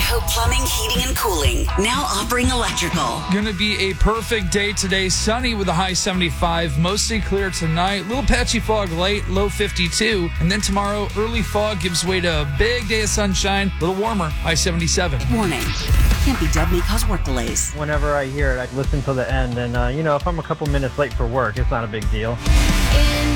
Idaho Plumbing, Heating, and Cooling, now offering electrical. Going to be a perfect day today. Sunny with a high 75. Mostly clear tonight. Little patchy fog late, low 52. And then tomorrow, early fog gives way to a big day of sunshine. A little warmer, high 77. Warning. Can't be dead may cause work delays. Whenever I hear it, I listen till the end. And, if I'm a couple minutes late for work, it's not a big deal. In